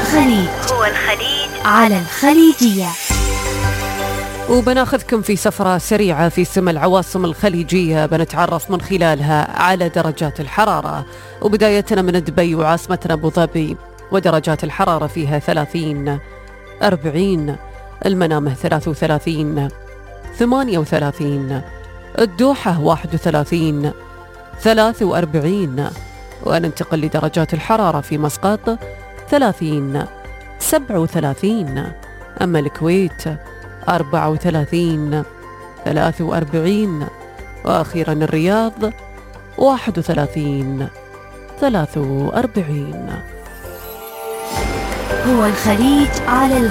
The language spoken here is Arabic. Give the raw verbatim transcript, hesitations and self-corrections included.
الخليج هو الخليج على الخليجية. وبناخذكم في سفرة سريعة في سما العواصم الخليجية، بنتعرف من خلالها على درجات الحرارة، وبدايتنا من دبي وعاصمتنا أبو ظبي، ودرجات الحرارة فيها ثلاثين أربعين، المنامة ثلاثة وثلاثين ثمانية وثلاثين، الدوحة واحد وثلاثين ثلاثة وأربعين، وننتقل لدرجات الحرارة في مسقط ثلاثين سبعة وثلاثين، أما الكويت أربعة وثلاثين ثلاثة وأربعين، وأخيرا الرياض واحد وثلاثين ثلاثة وأربعين. هو الخليج على